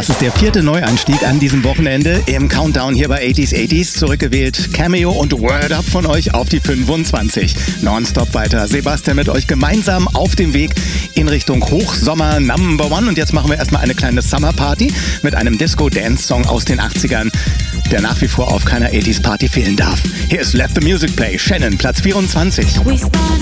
Das ist der 4. Neuanstieg an diesem Wochenende im Countdown hier bei 80s. Zurückgewählt Cameo und Word Up von euch auf die 25. Nonstop weiter. Sebastian mit euch gemeinsam auf dem Weg in Richtung Hochsommer Number One. Und jetzt machen wir erstmal eine kleine Summer Party mit einem Disco-Dance-Song aus den 80ern, der nach wie vor auf keiner 80s Party fehlen darf. Hier ist Let the Music Play. Shannon, Platz 24.